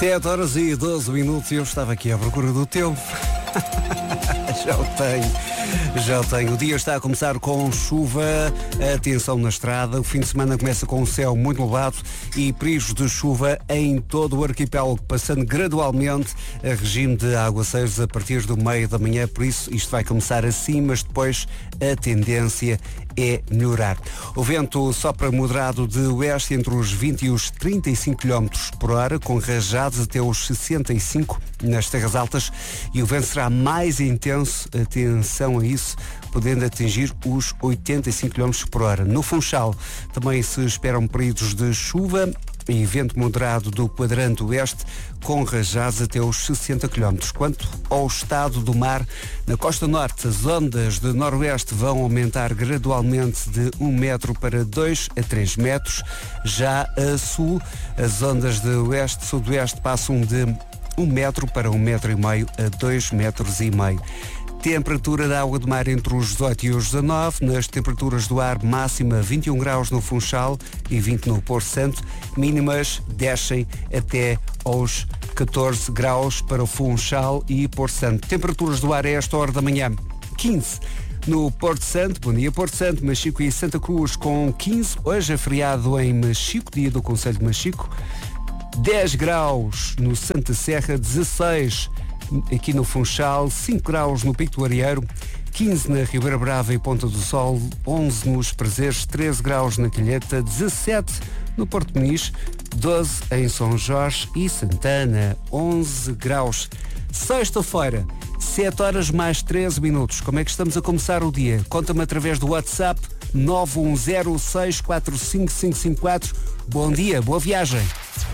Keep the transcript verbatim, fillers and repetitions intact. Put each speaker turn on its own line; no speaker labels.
sete horas e doze minutos e eu estava aqui à procura do tempo. Já o tenho, já o tenho. O dia está a começar com chuva, atenção na estrada. O fim de semana começa com o céu muito nublado e perigos de chuva em todo o arquipélago, passando gradualmente a regime de aguaceiros a partir do meio da manhã. Por isso, isto vai começar assim, mas depois a tendência é melhorar. O vento sopra moderado de oeste entre os vinte e os trinta e cinco quilómetros por hora, com rajadas até os sessenta e cinco nas terras altas, e o vento será mais intenso, atenção a isso, podendo atingir os oitenta e cinco quilómetros por hora. No Funchal também se esperam períodos de chuva e vento moderado do quadrante oeste, com rajadas até os sessenta quilómetros. Quanto ao estado do mar, na costa norte, as ondas de noroeste vão aumentar gradualmente de um metro para dois a três metros. Já a sul, as ondas de oeste-sudoeste passam de um metro para um metro e meio a dois metros e meio. Temperatura da água de mar entre os dezoito e os dezanove, nas temperaturas do ar máxima vinte e um graus no Funchal e vinte no Porto Santo, mínimas descem até aos catorze graus para o Funchal e Porto Santo. Temperaturas do ar a esta hora da manhã, quinze no Porto Santo, bom dia Porto Santo, Machico e Santa Cruz com quinze, hoje é feriado em Machico, dia do Concelho de Machico, dez graus no Santa Serra, dezasseis aqui no Funchal, cinco graus no Pico do Arieiro, quinze na Ribeira Brava e Ponta do Sol, onze nos Prazeres, treze graus na Calheta, dezassete no Porto Muniz, doze em São Jorge e Santana, onze graus. Sexta-feira, sete horas mais treze minutos. Como é que estamos a começar o dia? Conta-me através do WhatsApp nove um zero seis quatro cinco cinco cinco quatro. Bom dia, boa viagem.